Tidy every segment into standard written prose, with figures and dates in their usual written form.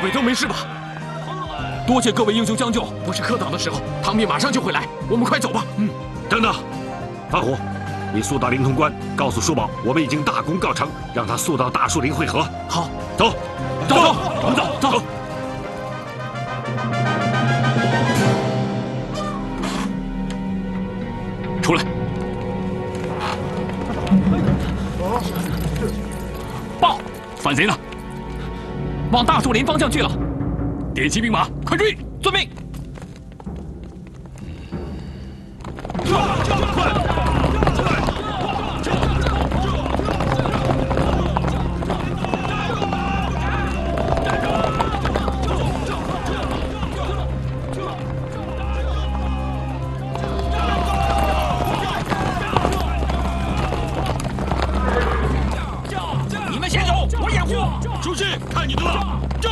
位都没事吧？多谢各位英雄相救。 不是科岛的时候，唐灭马上就会来，我们快走吧。 等等，范虎，你速到灵通关，告诉叔宝，我们已经大功告成，让他速到大树林会合。 好， 走， 走，我们走。 出来！报，反贼呢？往大树林方向去了。点齐兵马，快追！遵命。你们先走，我掩护。 出去，看你的了！这，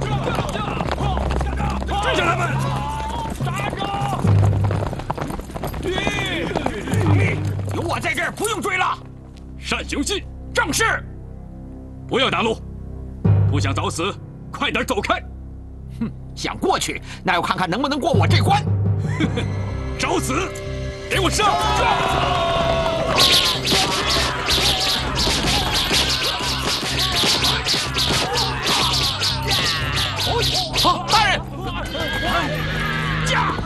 追上他们！ 有我在这儿，不用追了。单雄信，正是。不要挡路，不想早死，快点走开。哼，想过去，那要看看能不能过我这关。找死！给我上！好，大人！驾！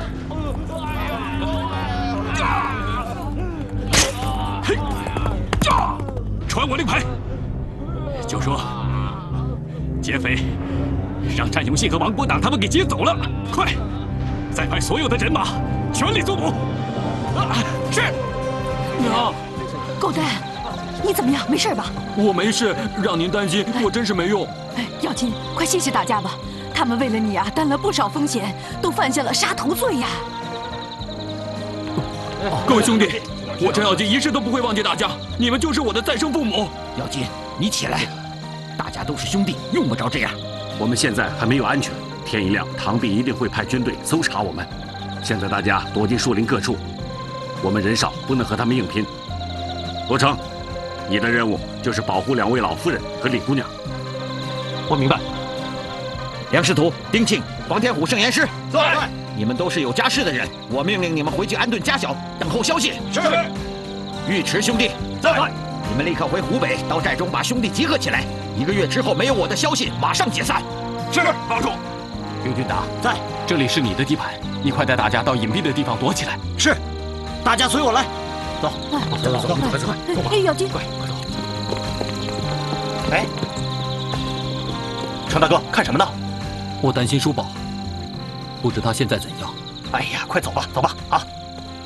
嘿！驾！传我令牌，就说劫匪让单雄信和王国党他们给劫走了，快！再派所有的人马全力搜捕。是。 娘， 狗蛋，你怎么样？没事吧？ 我没事，让您担心，我真是没用。 耀金，快谢谢大家吧。他们为了你啊，担了不少风险，都犯下了杀头罪呀。 各位兄弟，我程咬金一世都不会忘记大家，你们就是我的再生父母。 咬金，你起来，大家都是兄弟，用不着这样。 我们现在还没有安全，天一亮，唐弼一定会派军队搜查我们。现在大家躲进树林各处，我们人少，不能和他们硬拼。罗成，你的任务就是保护两位老夫人和李姑娘。 我明白。梁师徒、丁庆、黄天虎、盛言师， 在。 你们都是有家室的人，我命令你们回去安顿家小，等候消息。 是。 尉迟兄弟， 在。 你们立刻回湖北，到寨中把兄弟集合起来。1个月之后没有我的消息，马上解散。 是，保重。 刘军达， 在。 这里是你的地盘，你快带大家到隐蔽的地方躲起来。 是。大家随我来。走， 走，快走！哎，耀金， 快走！ 哎，程大哥，看什么呢？ 我担心叔宝，不知他现在怎样。 哎呀，快走吧，走吧，啊！